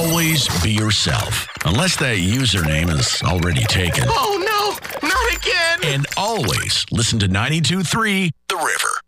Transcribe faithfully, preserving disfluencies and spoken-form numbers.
always be yourself. Unless that username is already taken. Oh, no, not again. And always listen to ninety-two point three The River.